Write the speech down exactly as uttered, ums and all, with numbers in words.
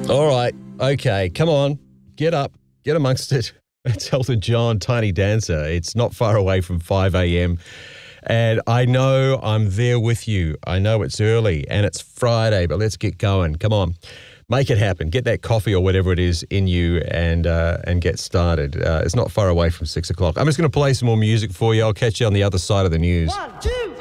All right. Okay. Come on. Get up. Get amongst it. It's Elton John, Tiny Dancer. It's not far away from five a.m. And I know I'm there with you. I know it's early and it's Friday, but let's get going. Come on. Make it happen. Get that coffee or whatever it is in you and uh, and get started. Uh, it's not far away from six o'clock. I'm just going to play some more music for you. I'll catch you on the other side of the news. One, two.